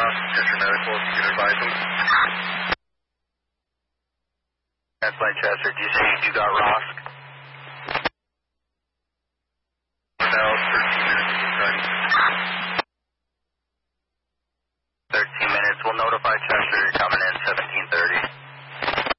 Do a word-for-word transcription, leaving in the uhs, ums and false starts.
Ross, Chester Medical, if you could advise them. That's by Chester. Do you see you got Ross? No, for